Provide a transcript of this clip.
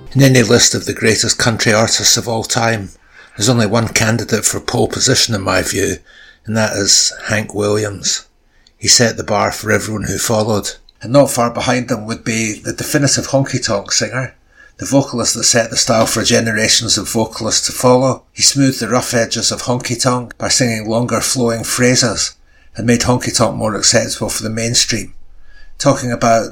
In any list of the greatest country artists of all time, there's only one candidate for pole position in my view, and that is Hank Williams. He set the bar for everyone who followed. And not far behind him would be the definitive honky-tonk singer, the vocalist that set the style for generations of vocalists to follow. He smoothed the rough edges of honky-tonk by singing longer flowing phrases and made honky-tonk more acceptable for the mainstream. Talking about